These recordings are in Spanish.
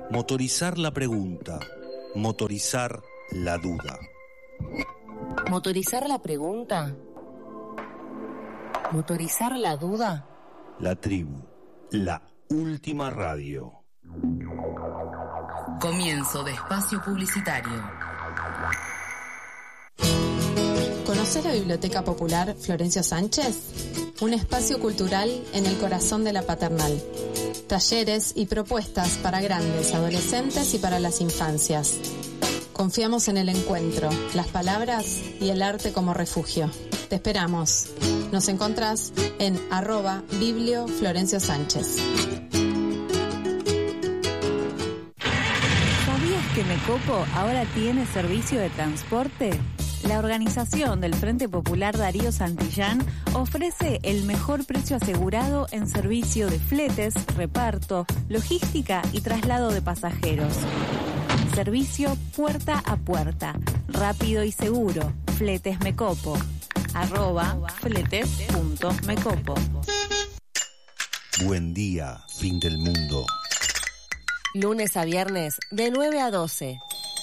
Motorizar la pregunta, motorizar la duda. Motorizar la pregunta, motorizar la duda. La tribu, la última radio. Comienzo de espacio publicitario. ¿Conoces la Biblioteca Popular Florencio Sánchez? Un espacio cultural en el corazón de la Paternal. Talleres y propuestas para grandes, adolescentes y para las infancias. Confiamos en el encuentro, las palabras y el arte como refugio. Te esperamos. Nos encontrás en @biblioflorenciosánchez. ¿Sabías que Mecopo ahora tiene servicio de transporte? La organización del Frente Popular Darío Santillán ofrece el mejor precio asegurado en servicio de fletes, reparto, logística y traslado de pasajeros. Servicio puerta a puerta, rápido y seguro. Fletes Mecopo. @fletes.mecopo. Buen día, fin del mundo. Lunes a viernes, de 9 a 12.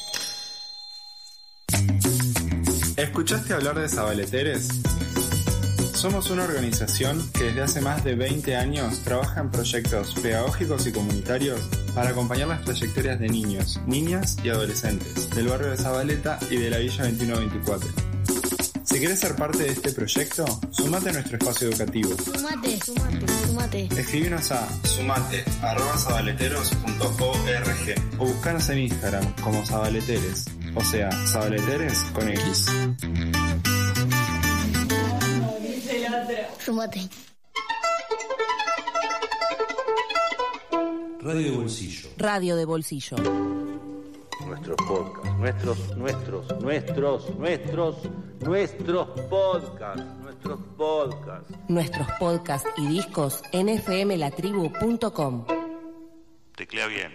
¿Escuchaste hablar de Zabaleteres? Somos una organización que desde hace más de 20 años trabaja en proyectos pedagógicos y comunitarios para acompañar las trayectorias de niños, niñas y adolescentes del barrio de Zabaleta y de la Villa 2124. Si quieres ser parte de este proyecto, sumate a nuestro espacio educativo. Sumate. Escribinos a sumate@zabaleteros.org o buscanos en Instagram como Zabaleteres, o sea, Zabaleteres con X. Sumate. Radio de bolsillo. Radio de bolsillo. Nuestros podcasts, nuestros podcasts. Nuestros podcasts y discos en fmlatribu.com. Teclea bien.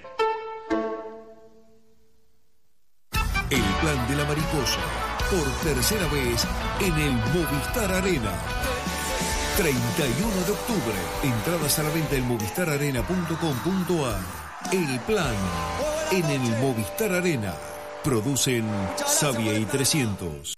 El plan de la mariposa, por tercera vez en el Movistar Arena. 31 de octubre, entradas a la venta en movistararena.com.ar. El plan en el Movistar Arena. Producen Savia y 300.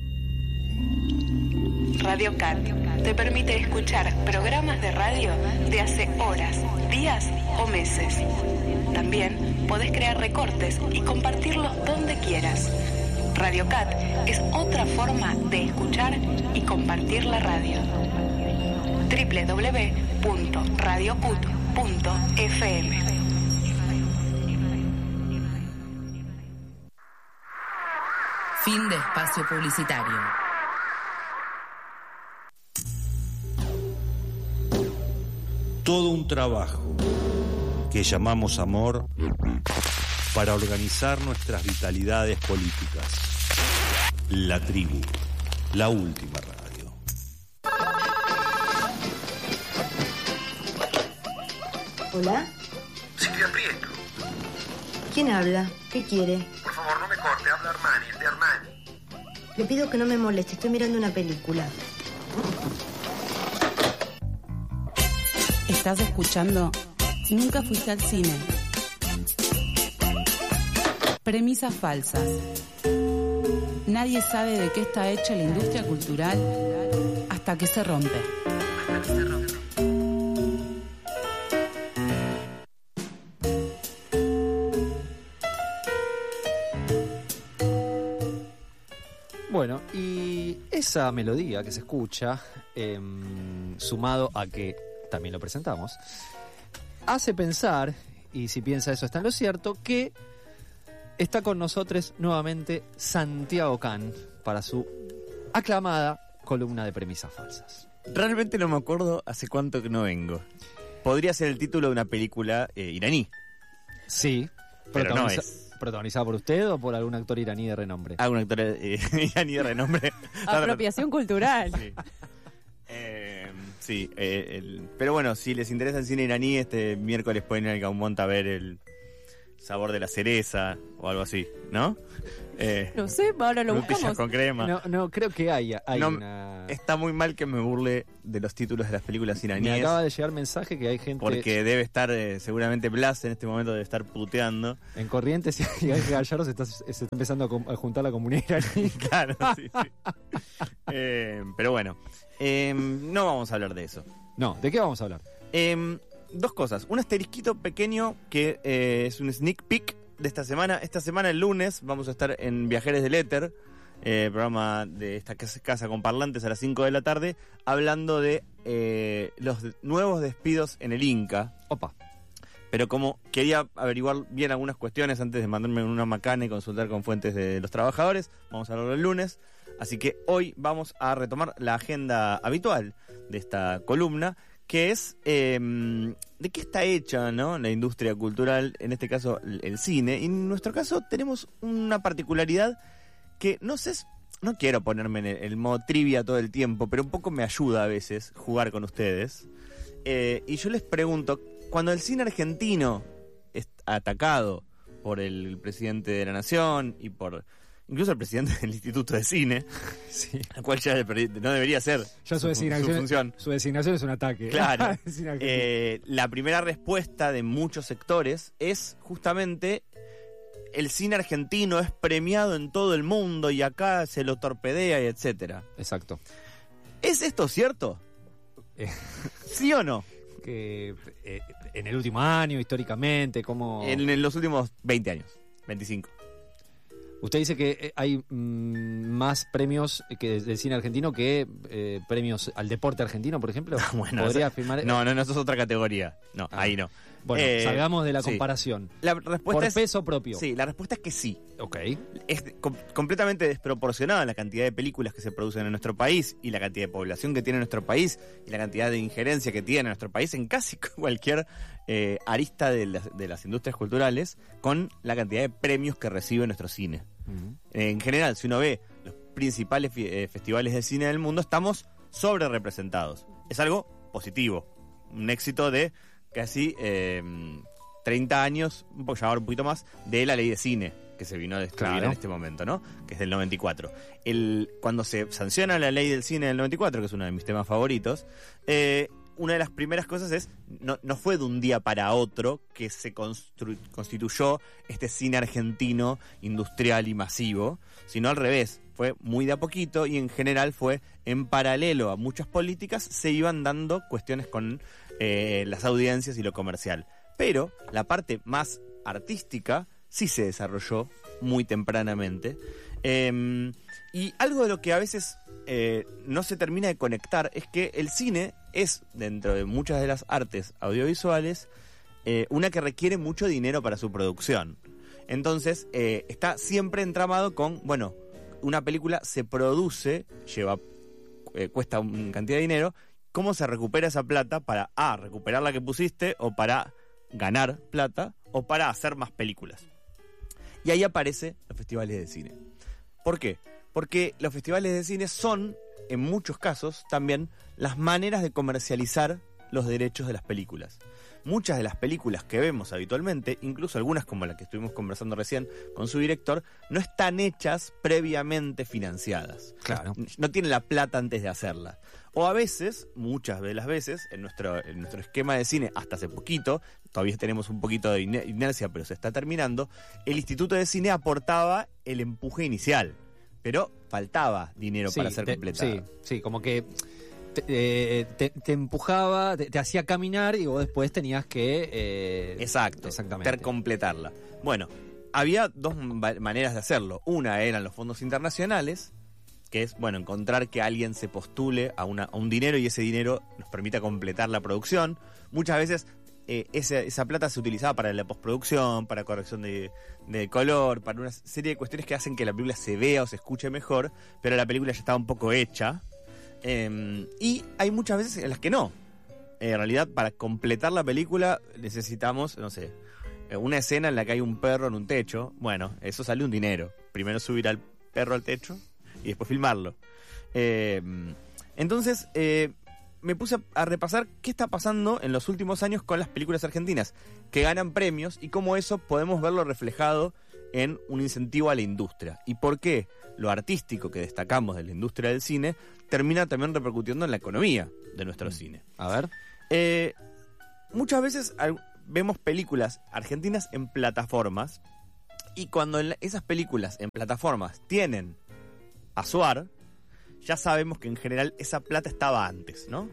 Radio Cat te permite escuchar programas de radio de hace horas, días o meses. También podés crear recortes y compartirlos donde quieras. Radio Cat es otra forma de escuchar y compartir la radio. www.radiocut.fm. Fin de espacio publicitario. Todo un trabajo que llamamos amor para organizar nuestras vitalidades políticas. La tribu, la última radio. ¿Hola? Silvia Prieto. ¿Quién habla? ¿Qué quiere? Por favor, no me corte, habla Armani, el de Armani. Le pido que no me moleste, estoy mirando una película. Estás escuchando Nunca fuiste al cine. Premisas falsas. Nadie sabe de qué está hecha la industria cultural hasta que se rompe. Bueno, y esa melodía que se escucha, sumado a que también lo presentamos, hace pensar, y si piensa eso está en lo cierto, que está con nosotros nuevamente Santiago Can para su aclamada columna de premisas falsas. Realmente no me acuerdo hace cuánto que no vengo. Podría ser el título de una película iraní. Sí, pero no es. ¿Protagonizada por usted o por algún actor iraní de renombre? Algún actor iraní de renombre. Apropiación cultural. Sí. Pero bueno, si les interesa el cine iraní, este miércoles pueden ir al Gaumont a ver sabor de la cereza o algo así, ¿no? No sé, ahora lo frutillas buscamos. con crema. No, creo que hay No, una... Está muy mal que me burle de los títulos de las películas iraníes. Me acaba de llegar mensaje que hay gente... Porque debe estar, seguramente Blas en este momento debe estar puteando. En Corrientes y Gallardo se está empezando a juntar la comunidad iraní. Claro, sí. Pero bueno, no vamos a hablar de eso. No, ¿de qué vamos a hablar? Dos cosas. Un asterisquito pequeño que es un sneak peek de esta semana. Esta semana, el lunes, vamos a estar en Viajeres del Éter, programa de esta casa con parlantes a las 5 de la tarde, hablando de los nuevos despidos en el Inca. Opa. Pero como quería averiguar bien algunas cuestiones antes de mandarme una macana y consultar con fuentes de los trabajadores, vamos a hablarlo el lunes. Así que hoy vamos a retomar la agenda habitual de esta columna, que es de qué está hecha, ¿no?, la industria cultural, en este caso el cine. Y en nuestro caso tenemos una particularidad que no sé, no quiero ponerme en el modo trivia todo el tiempo, pero un poco me ayuda a veces jugar con ustedes. Y yo les pregunto, cuando el cine argentino es atacado por el presidente de la Nación y por incluso el presidente del Instituto de Cine, sí, al cual ya no debería ser ya su función. Su designación es un ataque. Claro. La primera respuesta de muchos sectores es justamente: el cine argentino es premiado en todo el mundo y acá se lo torpedea y etcétera. Exacto. ¿Es esto cierto? ¿Sí o no? Que en el último año, históricamente, como... En los últimos 20 años, 25. Usted dice que hay más premios que del cine argentino que premios al deporte argentino, por ejemplo. Bueno, ¿podría afirmar? No, eso es otra categoría. No, ahí no. Bueno, salgamos de la comparación. Sí. La respuesta ¿Por peso propio? Sí, la respuesta es que sí. Ok. Es completamente desproporcionada la cantidad de películas que se producen en nuestro país y la cantidad de población que tiene nuestro país y la cantidad de injerencia que tiene nuestro país en casi cualquier arista de las industrias culturales, con la cantidad de premios que recibe nuestro cine. Uh-huh. En general, si uno ve los principales festivales de cine del mundo, estamos sobre representados. Es algo positivo, un éxito de casi 30 años, ya ahora un poquito más, de la ley de cine que se vino a destruir en este momento, ¿no? Que es del 94. Cuando se sanciona la ley del cine del 94, que es uno de mis temas favoritos, una de las primeras cosas es, no fue de un día para otro que se constituyó este cine argentino industrial y masivo, sino al revés. Fue muy de a poquito y en general fue en paralelo a muchas políticas, se iban dando cuestiones con las audiencias y lo comercial. Pero la parte más artística sí se desarrolló muy tempranamente. Y algo de lo que a veces no se termina de conectar es que el cine es, dentro de muchas de las artes audiovisuales, una que requiere mucho dinero para su producción. Entonces, está siempre entramado con, bueno, una película se produce, cuesta una cantidad de dinero, ¿cómo se recupera esa plata para recuperar la que pusiste, o para ganar plata, o para hacer más películas? Y ahí aparecen los festivales de cine. ¿Por qué? Porque los festivales de cine son, en muchos casos, también las maneras de comercializar los derechos de las películas. Muchas de las películas que vemos habitualmente, incluso algunas como la que estuvimos conversando recién con su director, no están hechas previamente financiadas. Claro. No tienen la plata antes de hacerla. O a veces, muchas de las veces, en nuestro esquema de cine, hasta hace poquito, todavía tenemos un poquito de inercia, pero se está terminando, el Instituto de Cine aportaba el empuje inicial, pero faltaba dinero para ser completada. Sí, como que te empujaba, te hacía caminar y vos después tenías que... exactamente. Completarla. Bueno, había dos maneras de hacerlo. Una eran los fondos internacionales, que es, bueno, encontrar que alguien se postule a un dinero y ese dinero nos permita completar la producción. Muchas veces esa plata se utilizaba para la postproducción, para corrección de color, para una serie de cuestiones que hacen que la película se vea o se escuche mejor, pero la película ya estaba un poco hecha. Y hay muchas veces en las que no. En realidad, para completar la película necesitamos, no sé, una escena en la que hay un perro en un techo. Bueno, eso sale un dinero. Primero subir al perro al techo y después filmarlo. Entonces, me puse a repasar qué está pasando en los últimos años con las películas argentinas que ganan premios y cómo eso podemos verlo reflejado en un incentivo a la industria. Y por qué lo artístico que destacamos de la industria del cine termina también repercutiendo en la economía de nuestro cine. A ver. Muchas veces vemos películas argentinas en plataformas y cuando esas películas en plataformas tienen a Suar, ya sabemos que en general esa plata estaba antes, ¿no?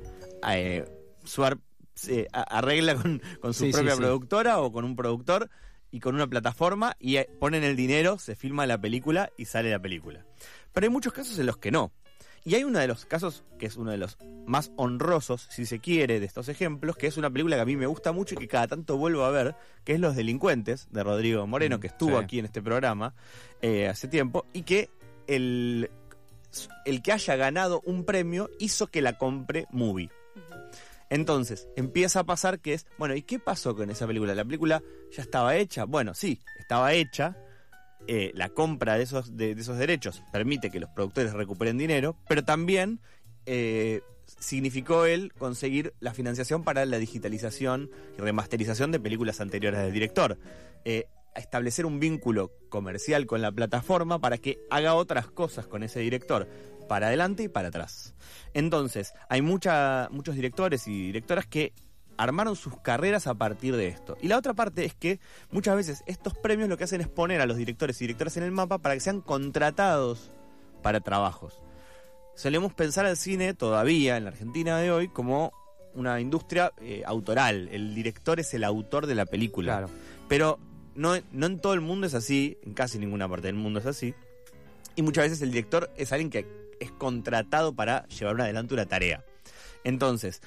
Suar se arregla con su propia productora o con un productor y con una plataforma y ponen el dinero, se filma la película y sale la película. Pero hay muchos casos en los que no. Y hay uno de los casos que es uno de los más honrosos, si se quiere, de estos ejemplos, que es una película que a mí me gusta mucho y que cada tanto vuelvo a ver, que es Los Delincuentes, de Rodrigo Moreno, que estuvo aquí en este programa hace tiempo, y que el que haya ganado un premio hizo que la compre Movie. Entonces, empieza a pasar que es, bueno, ¿y qué pasó con esa película? ¿La película ya estaba hecha? Bueno, sí, estaba hecha. La compra de esos derechos permite que los productores recuperen dinero, pero también significó él conseguir la financiación para la digitalización y remasterización de películas anteriores del director. Establecer un vínculo comercial con la plataforma para que haga otras cosas con ese director, para adelante y para atrás. Entonces, hay muchos directores y directoras que armaron sus carreras a partir de esto. Y la otra parte es que muchas veces estos premios lo que hacen es poner a los directores y directoras en el mapa para que sean contratados para trabajos. Solemos pensar al cine todavía en la Argentina de hoy como una industria autoral. El director es el autor de la película. Claro. Pero no en todo el mundo es así, en casi ninguna parte del mundo es así. Y muchas veces el director es alguien que es contratado para llevar adelante una tarea. Entonces,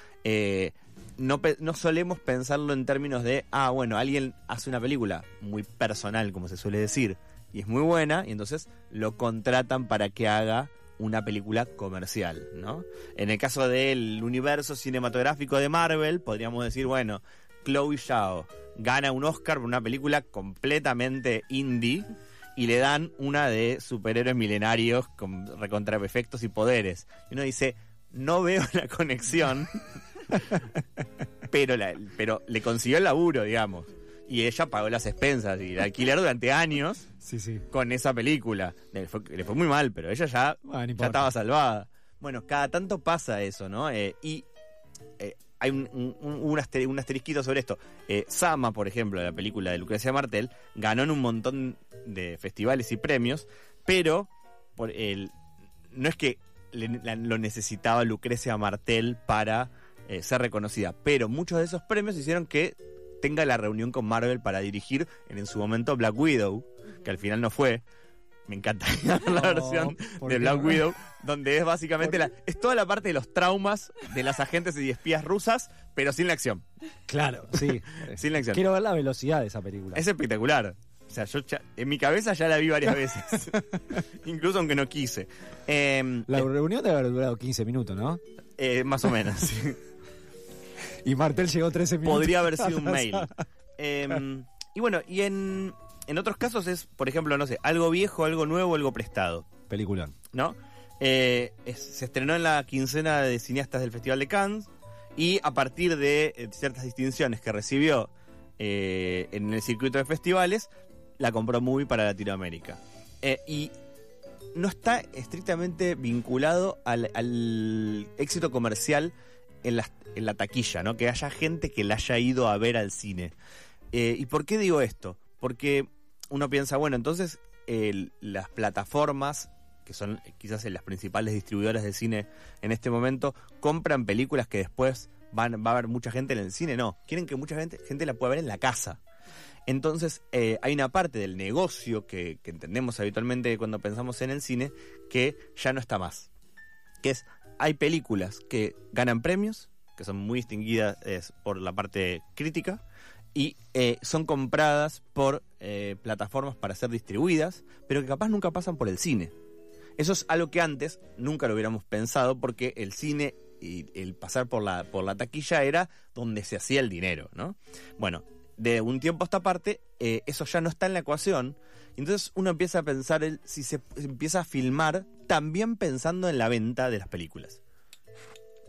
no solemos pensarlo en términos de, bueno, alguien hace una película muy personal, como se suele decir, y es muy buena, y entonces lo contratan para que haga una película comercial, ¿no? En el caso del universo cinematográfico de Marvel, podríamos decir, bueno, Chloe Zhao gana un Oscar por una película completamente indie y le dan una de superhéroes milenarios con recontraefectos y poderes. Y uno dice, no veo la conexión, pero le consiguió el laburo, digamos. Y ella pagó las expensas y el alquiler durante años con esa película. Le fue muy mal, pero ella ya estaba salvada. Bueno, cada tanto pasa eso, ¿no? Hay un asterisquito sobre esto. Sama, por ejemplo, la película de Lucrecia Martel, ganó en un montón de festivales y premios, pero no es que lo necesitaba Lucrecia Martel para ser reconocida, pero muchos de esos premios hicieron que tenga la reunión con Marvel para dirigir en su momento Black Widow, que al final no fue. Me encantaría ver la versión de Black Widow, donde es básicamente es toda la parte de los traumas de las agentes y espías rusas, pero sin la acción. Claro, sí. Sin la acción. Quiero ver la velocidad de esa película. Es espectacular. O sea, yo en mi cabeza ya la vi varias veces. Incluso aunque no quise. La reunión debe haber durado 15 minutos, ¿no? Más o menos, sí. Y Martel llegó 13 minutos. Podría haber sido un mail. Y bueno, y en otros casos es, por ejemplo, no sé, algo viejo, algo nuevo, algo prestado. Peliculón. ¿No? Se estrenó en la quincena de cineastas del Festival de Cannes y a partir de ciertas distinciones que recibió en el circuito de festivales, la compró Movie para Latinoamérica. Y no está estrictamente vinculado al éxito comercial en la taquilla, ¿no? Que haya gente que la haya ido a ver al cine. ¿Y por qué digo esto? Porque uno piensa, bueno, entonces las plataformas, que son quizás las principales distribuidoras de cine en este momento, compran películas que después va a haber mucha gente en el cine. No, quieren que mucha gente la pueda ver en la casa. Entonces hay una parte del negocio que entendemos habitualmente cuando pensamos en el cine que ya no está más. Que es, hay películas que ganan premios, que son muy distinguidas por la parte crítica, y son compradas por plataformas para ser distribuidas, pero que capaz nunca pasan por el cine. Eso es algo que antes nunca lo hubiéramos pensado, porque el cine y el pasar por la taquilla era donde se hacía el dinero, ¿no? Bueno, de un tiempo a esta parte, eso ya no está en la ecuación. Entonces uno empieza a pensar si se empieza a filmar también pensando en la venta de las películas.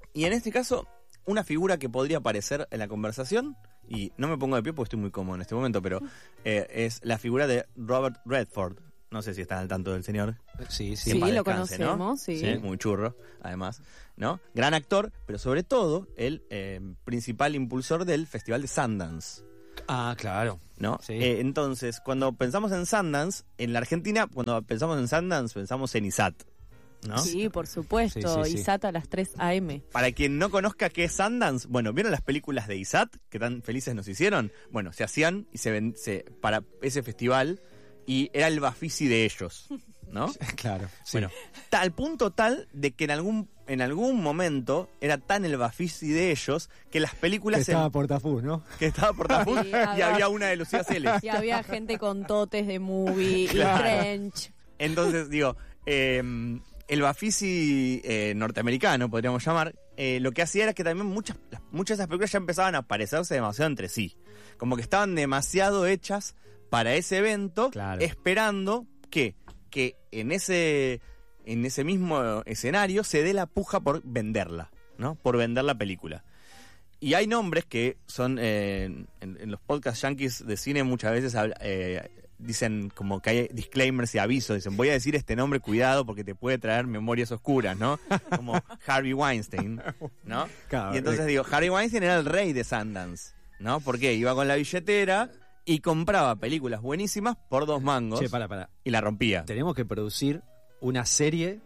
Y en este caso, una figura que podría aparecer en la conversación, y no me pongo de pie porque estoy muy cómodo en este momento, pero es la figura de Robert Redford. No sé si están al tanto del señor. Sí, Sí, lo descanse, conocemos, ¿no? sí. Muy churro, además, ¿no? Gran actor, pero sobre todo el principal impulsor del Festival de Sundance. Ah, claro. ¿No? Sí. Entonces, cuando pensamos en Sundance, en la Argentina, cuando pensamos en Sundance, pensamos en ISAT, ¿no? Sí, por supuesto. Sí. ISAT a las 3 a.m. Para quien no conozca qué es Sundance, bueno, ¿vieron las películas de ISAT que tan felices nos hicieron? Bueno, se hacían y se para ese festival y era el Bafisi de ellos, ¿no? Claro. Sí. Bueno, al punto tal de que en algún momento era tan el Bafisi de ellos que las películas... Que estaba Portafus, ¿no? Que estaba Portafus Sí, y había una de Lucía Celes. Y había gente con totes de movie Claro. y trench. Entonces, digo, el Bafisi norteamericano, podríamos llamar, lo que hacía era que también muchas de esas películas ya empezaban a parecerse demasiado entre sí. Como que estaban demasiado hechas para ese evento, Claro. esperando que en ese mismo escenario se dé la puja por venderla, ¿no? Por vender la película. Y hay nombres que son, en los podcasts yankees de cine muchas veces dicen como que hay disclaimers y avisos, dicen voy a decir este nombre, cuidado porque te puede traer memorias oscuras, ¿no? Como Harvey Weinstein, ¿no? Claro, Y entonces digo, Harvey Weinstein era el rey de Sundance, ¿no? Porque iba con la billetera y compraba películas buenísimas por 2 mangos. Che, para. Y la rompía. Tenemos que producir una serie,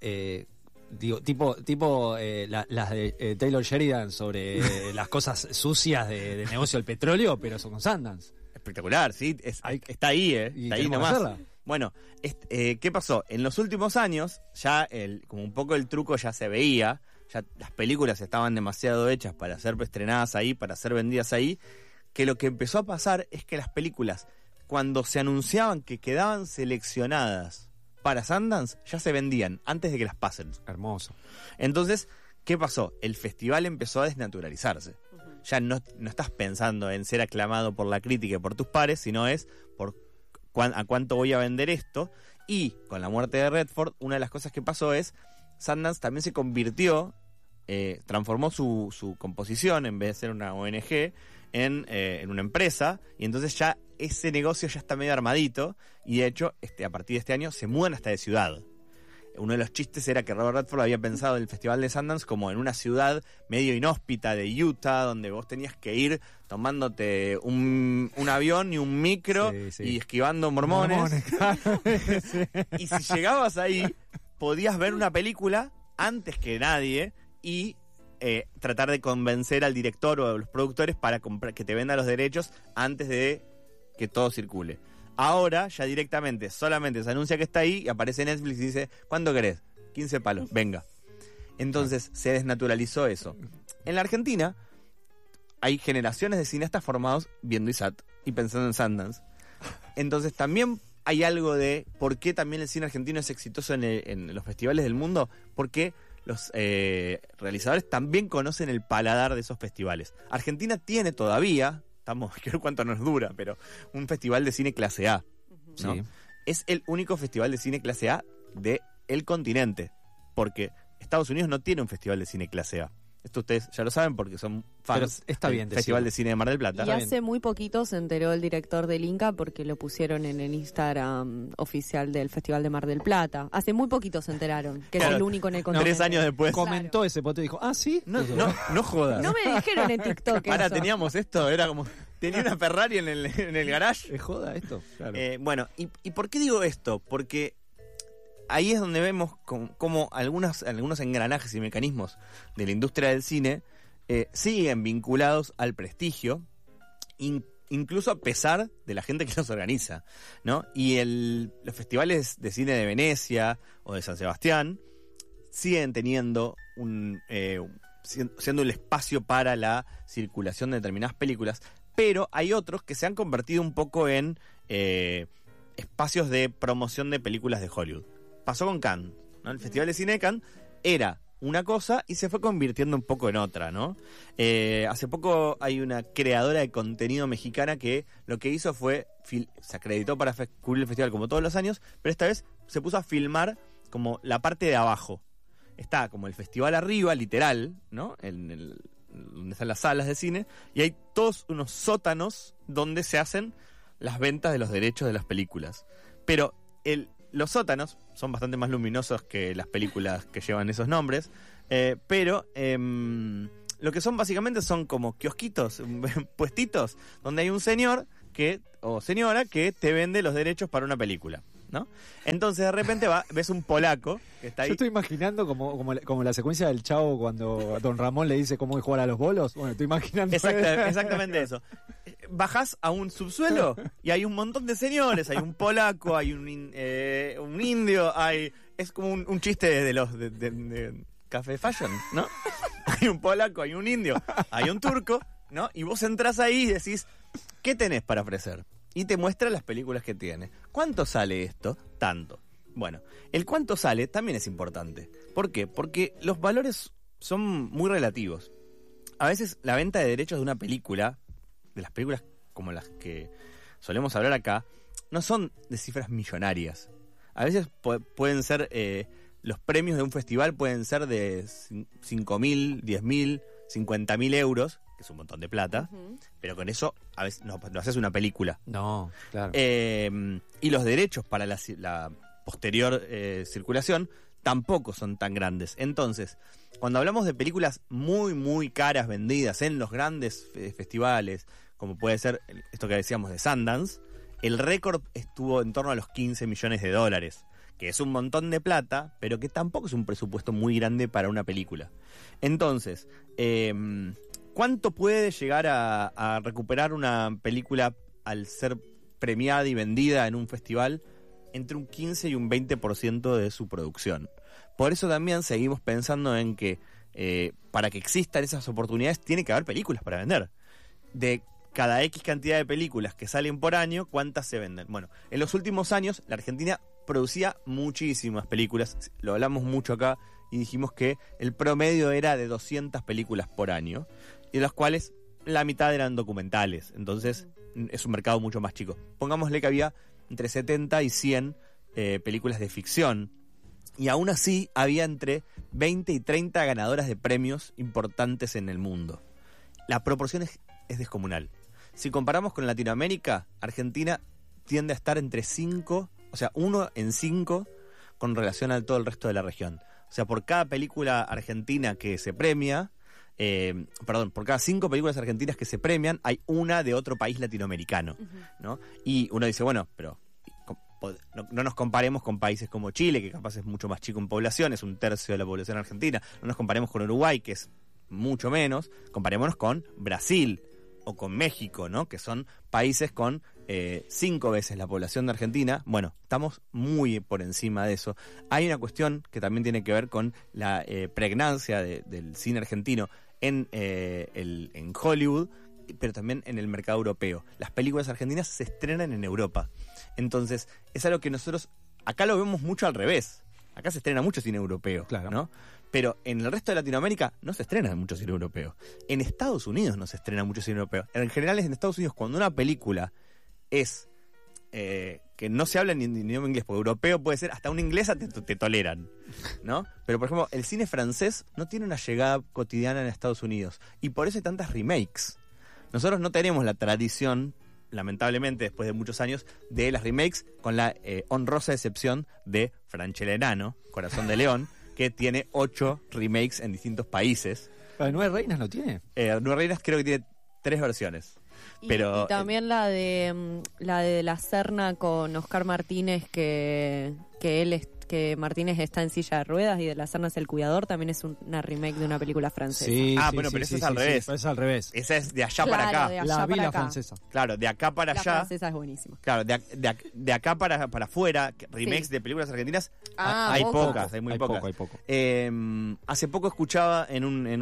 tipo las de Taylor Sheridan sobre las cosas sucias de negocio del petróleo, pero son con Sundance. Espectacular, sí, está ahí, está ahí nomás. Hacerla. Bueno, ¿qué pasó? En los últimos años, ya como un poco el truco ya se veía, ya las películas estaban demasiado hechas para ser estrenadas ahí, para ser vendidas ahí, que lo que empezó a pasar es que las películas, cuando se anunciaban que quedaban seleccionadas para Sundance, ya se vendían antes de que las pasen. Hermoso. Entonces, ¿qué pasó? El festival empezó a desnaturalizarse. Ya no estás pensando en ser aclamado por la crítica y por tus pares, sino es por a cuánto voy a vender esto. Y con la muerte de Redford, una de las cosas que pasó es, Sundance también se convirtió, transformó su composición, en vez de ser una ONG, en una empresa, y entonces ya ese negocio ya está medio armadito, y de hecho, a partir de este año se mudan hasta de ciudad. Uno de los chistes era que Robert Redford había pensado el Festival de Sundance como en una ciudad medio inhóspita de Utah, donde vos tenías que ir tomándote un avión y un micro y esquivando mormones. Claro. Y si llegabas ahí, podías ver una película antes que nadie y tratar de convencer al director o a los productores para que te venda los derechos antes de que todo circule. Ahora, ya directamente, solamente se anuncia que está ahí y aparece Netflix y dice, ¿cuánto querés? 15 palos, venga. Entonces, se desnaturalizó eso. En la Argentina, hay generaciones de cineastas formados viendo ISAT y pensando en Sundance. Entonces, también hay algo de por qué también el cine argentino es exitoso en los festivales del mundo, porque los realizadores también conocen el paladar de esos festivales. Argentina tiene todavía... que ver cuánto nos dura, pero un festival de cine clase A, ¿no? Sí. Es el único festival de cine clase A del continente, porque Estados Unidos no tiene un festival de cine clase A. Esto ustedes ya lo saben porque son fans del Festival de Cine de Mar del Plata. Y hace muy poquito se enteró el director del Inca porque lo pusieron en el Instagram oficial del Festival de Mar del Plata. Hace muy poquito se enteraron que es el único en el continente. 3 años después. Comentó ese poto y dijo, ¿sí? No jodas. No me dijeron en TikTok Ahora eso. teníamos esto, era como... Tenía una Ferrari en el garage. ¿Es joda esto? Claro. Bueno, ¿y por qué digo esto? Porque ahí es donde vemos cómo algunos engranajes y mecanismos de la industria del cine siguen vinculados al prestigio, incluso a pesar de la gente que los organiza, ¿no? Y los festivales de cine de Venecia o de San Sebastián siguen teniendo siendo el espacio para la circulación de determinadas películas, pero hay otros que se han convertido un poco en espacios de promoción de películas de Hollywood. Pasó con Cannes, ¿no? El Festival de Cine de Cannes era una cosa y se fue convirtiendo un poco en otra, ¿no? Hace poco hay una creadora de contenido mexicana que lo que hizo fue, se acreditó para cubrir el festival como todos los años, pero esta vez se puso a filmar como la parte de abajo. está como el festival arriba, literal, ¿no? Donde están las salas de cine, y hay todos unos sótanos donde se hacen las ventas de los derechos de las películas. Pero los sótanos son bastante más luminosos que las películas que llevan esos nombres, pero lo que son básicamente son como kiosquitos, puestitos, donde hay un señor o señora que te vende los derechos para una película, ¿no? Entonces de repente ves un polaco que está ahí. Yo estoy imaginando como la secuencia del Chavo cuando Don Ramón le dice cómo jugar a los bolos. Bueno, estoy imaginando exactamente eso. Bajás a un subsuelo y hay un montón de señores, hay un polaco, hay un indio, es como un chiste de los de Café Fashion, ¿no? Hay un polaco, hay un indio, hay un turco, ¿no? Y vos entrás ahí y decís, ¿qué tenés para ofrecer? Y te muestra las películas que tiene. ¿Cuánto sale esto? Tanto. Bueno, el cuánto sale también es importante. ¿Por qué? Porque los valores son muy relativos. A veces la venta de derechos de una película, de las películas como las que solemos hablar acá, no son de cifras millonarias. A veces pueden ser, los premios de un festival pueden ser de 5.000, 10.000, 50.000 euros, que es un montón de plata, pero con eso a veces no haces una película. No, claro. Y los derechos para la posterior circulación tampoco son tan grandes. Entonces, cuando hablamos de películas muy, muy caras vendidas en los grandes festivales, como puede ser esto que decíamos de Sundance, el récord estuvo en torno a los 15 millones de dólares, que es un montón de plata, pero que tampoco es un presupuesto muy grande para una película. Entonces, ¿cuánto puede llegar a recuperar una película al ser premiada y vendida en un festival? Entre un 15 y un 20% de su producción. Por eso también seguimos pensando en que para que existan esas oportunidades tiene que haber películas para vender. De cada X cantidad de películas que salen por año, ¿cuántas se venden? Bueno, en los últimos años la Argentina producía muchísimas películas, lo hablamos mucho acá y dijimos que el promedio era de 200 películas por año, y de las cuales la mitad eran documentales, entonces es un mercado mucho más chico. Pongámosle que había entre 70 y 100 películas de ficción, y aún así había entre 20 y 30 ganadoras de premios importantes en el mundo. La proporción es descomunal. Si comparamos con Latinoamérica, Argentina tiende a estar entre 5, o sea, 1 en 5 con relación a todo el resto de la región. O sea, por cada película argentina que se premia, por cada 5 películas argentinas que se premian, hay una de otro país latinoamericano, ¿no? Y uno dice, bueno, pero no nos comparemos con países como Chile, que capaz es mucho más chico en población, es 1/3 de la población argentina. No nos comparemos con Uruguay, que es mucho menos. Comparémonos con Brasil o con México, ¿no? Que son países con 5 veces la población de Argentina. Bueno, estamos muy por encima de eso. Hay una cuestión que también tiene que ver con la pregnancia del cine argentino en Hollywood, pero también en el mercado europeo. Las películas argentinas se estrenan en Europa. Entonces, es algo que nosotros acá lo vemos mucho al revés. Acá se estrena mucho cine europeo, claro, ¿no? Pero en el resto de Latinoamérica no se estrena mucho cine europeo. En Estados Unidos no se estrena mucho cine europeo. En general, en Estados Unidos, cuando una película es que no se habla ni idioma inglés, porque europeo puede ser, hasta una inglesa te toleran, ¿no? Pero, por ejemplo, el cine francés no tiene una llegada cotidiana en Estados Unidos. Y por eso hay tantas remakes. Nosotros no tenemos la tradición, lamentablemente, después de muchos años, de las remakes, con la honrosa excepción de Franchelenano, Corazón de León, que tiene 8 remakes en distintos países. ¿Nueve Reinas lo tiene? Nueve Reinas creo que tiene 3 versiones. Pero, y también la de La Serna con Oscar Martínez, que Martínez está en silla de ruedas y de La Serna es el cuidador, también es una remake de una película francesa. Pero eso es al revés. Sí, es al revés. Esa es de allá para acá. La francesa. Claro, de acá para allá. La francesa es buenísima. Claro, de acá para afuera, remakes de películas argentinas, hay pocas, hay muy pocas. Hay poco. Hace poco escuchaba en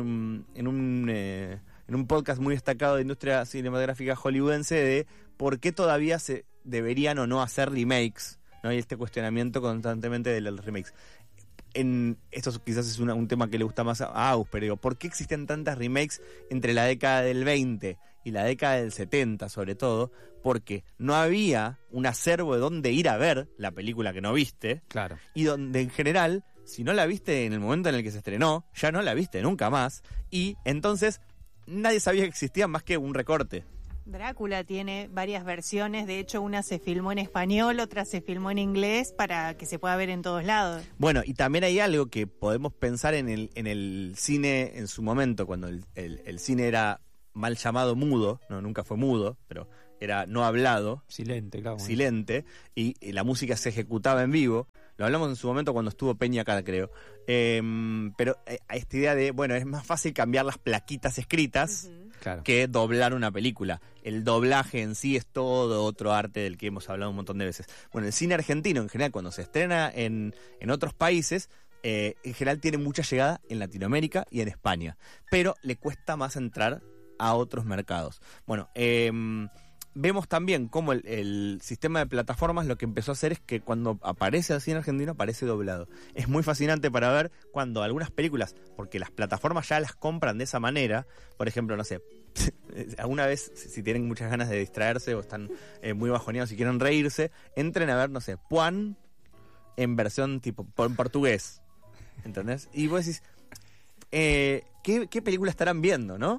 un podcast muy destacado de industria cinematográfica hollywoodense de por qué todavía se deberían o no hacer remakes, ¿no? Y este cuestionamiento constantemente de los remakes. Esto quizás es un tema que le gusta más a Agus, pero digo, ¿por qué existen tantas remakes entre la década del 20 y la década del 70 sobre todo? Porque no había un acervo de dónde ir a ver la película que no viste. Claro. Y donde en general si no la viste en el momento en el que se estrenó, ya no la viste nunca más, y entonces nadie sabía que existía más que un recorte. Drácula tiene varias versiones, de hecho una se filmó en español, otra se filmó en inglés para que se pueda ver en todos lados. Bueno, y también hay algo que podemos pensar en el cine en su momento, cuando el cine era mal llamado mudo, no, nunca fue mudo, pero era no hablado. Silente, claro. Silente, y la música se ejecutaba en vivo. Lo hablamos en su momento cuando estuvo Peña acá, creo. Pero a esta idea de, bueno, es más fácil cambiar las plaquitas escritas que doblar una película. El doblaje en sí es todo otro arte del que hemos hablado un montón de veces. Bueno, el cine argentino, en general, cuando se estrena en otros países, en general tiene mucha llegada en Latinoamérica y en España. Pero le cuesta más entrar a otros mercados. Bueno, vemos también cómo el sistema de plataformas lo que empezó a hacer es que cuando aparece el cine argentino aparece doblado. Es muy fascinante para ver cuando algunas películas, porque las plataformas ya las compran de esa manera, por ejemplo, no sé, alguna vez si tienen muchas ganas de distraerse o están muy bajoneados y quieren reírse, entren a ver, no sé, Puan en versión tipo en portugués, ¿entendés? Y vos decís, ¿qué película estarán viendo, no?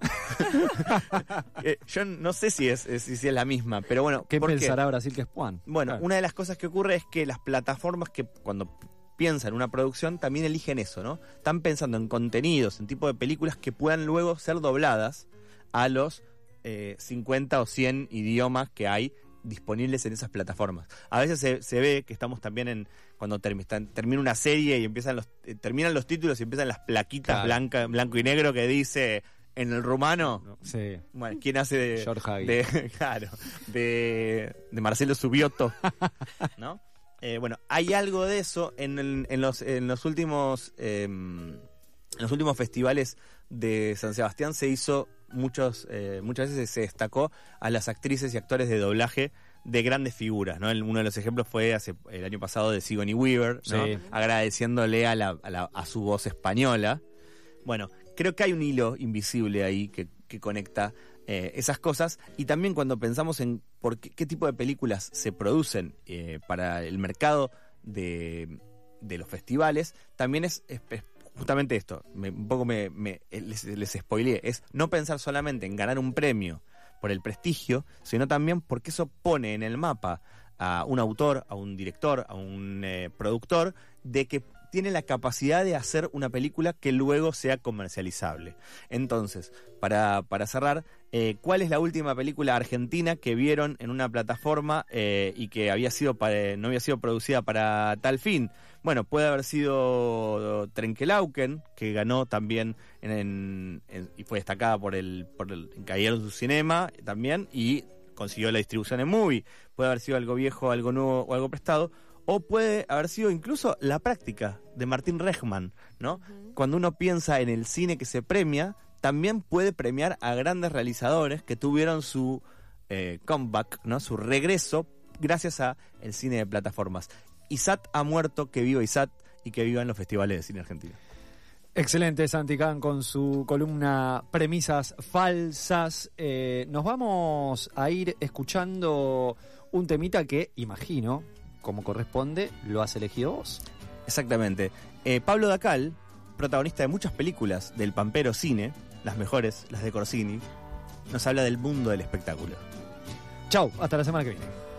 Yo no sé si es la misma, pero bueno. ¿Qué pensará Brasil que es Puan? Bueno, claro. Una de las cosas que ocurre es que las plataformas que cuando piensan en una producción también eligen eso, ¿no? Están pensando en contenidos, en tipo de películas que puedan luego ser dobladas a los 50 o 100 idiomas que hay disponibles en esas plataformas. A veces se ve que estamos también cuando termina una serie y terminan los títulos y empiezan las plaquitas blanco y negro que dice en el rumano. Sí. Bueno, ¿quién hace de George Hagi? De Marcelo Subioto, ¿no? Bueno, hay algo de eso en los últimos festivales de San Sebastián. Se hizo muchas veces se destacó a las actrices y actores de doblaje de grandes figuras, ¿no? Uno de los ejemplos fue el año pasado de Sigourney Weaver, ¿no? Sí. Agradeciéndole a su voz española. Bueno, creo que hay un hilo invisible ahí que conecta esas cosas, y también cuando pensamos en qué tipo de películas se producen para el mercado de los festivales, también es justamente esto, un poco les spoileé, es no pensar solamente en ganar un premio por el prestigio, sino también porque eso pone en el mapa a un autor, a un director, a un productor, de que tiene la capacidad de hacer una película que luego sea comercializable. Entonces, para cerrar, ¿cuál es la última película argentina que vieron en una plataforma y que no había sido producida para tal fin? Bueno, puede haber sido Trenkelauken, que ganó también y fue destacada por el Cayeron su Cinema también, y consiguió la distribución en Movie. Puede haber sido Algo Viejo, Algo Nuevo o Algo Prestado. O puede haber sido incluso La Práctica, de Martín Rejman, ¿no? Uh-huh. Cuando uno piensa en el cine que se premia, también puede premiar a grandes realizadores que tuvieron su comeback, ¿no? Su regreso gracias a el cine de plataformas. ISAT ha muerto, que viva ISAT y que viva en los festivales de cine argentino. Excelente, Santi Can, con su columna Premisas Falsas. Nos vamos a ir escuchando un temita que, imagino, como corresponde, lo has elegido vos. Exactamente. Pablo Dacal, protagonista de muchas películas del Pampero Cine, las mejores, las de Corsini, nos habla del mundo del espectáculo. Chau, hasta la semana que viene.